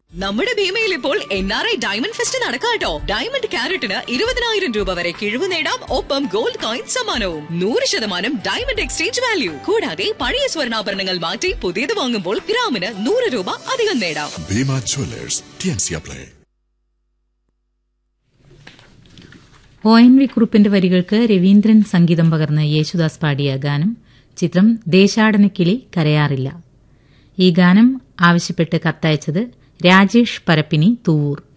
നമ്മുടെ ഭീമയിൽ ഇപ്പോൾ NRI diamond fest നടക്കാട്ടോ. Diamond ക്യാരറ്റിന് 20,000 രൂപ വരെ കിഴിവ് നേടാം. ഒപ്പം ഗോൾഡ് കോയിൻ സമ്മാനവും 100% ഡയമണ്ട് എക്സ്ചേഞ്ച് വാല്യൂ. കൂടാതെ പഴയ സ്വർണ്ണാഭരണങ്ങൾ മാറ്റി പുതിയത് വാങ്ങുമ്പോൾ ഗ്രാമിന് 100 രൂപ അധികം നേടാം. Bhima Jewellers, TNC-apply. ONV കുറുപ്പിന്റെ വരികൾക്ക് രവീന്ദ്രൻ സംഗീതം പകർന്ന് യേശുദാസ് പാടിയ ഗാനം. ചിത്രം ദേശാടനക്കിളി കരയാറില്ല. ഈ ഗാനം ആവശ്യപ്പെട്ട് കത്തയച്ചത് രാജേഷ് പരപ്പിനി തൂവൂർ.